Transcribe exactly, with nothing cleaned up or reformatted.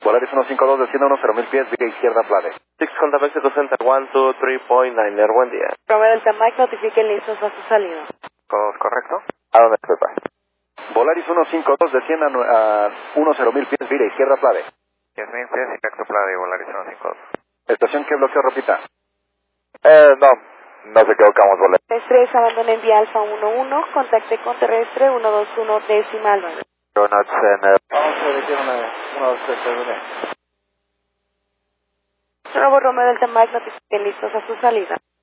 Polaris uno cinco dos, desciende a unos cero mil pies, vía izquierda, plane. six Contact Mexico Center, one two three point nine, buen día. Romeo Delta Mike, notifiquen listos a su salida. ¿Correcto? ¿A dónde estoy? Volaris uno cinco dos, descienda a unos cero mil pies, vía izquierda, plane. diez mil pies y Cacto Playa, Volaris uno cinco dos. Estación que bloqueo, repita. Eh, no, nos equivocamos, Volaris. Terrestre, abandonen vía Alfa uno uno, contacte con terrestre uno dos uno decimal nueve. Donuts en... Vamos a decir una, una, dos, tres, tres, Nuevo Romeo Delta Mike, notifiquen listos a su salida.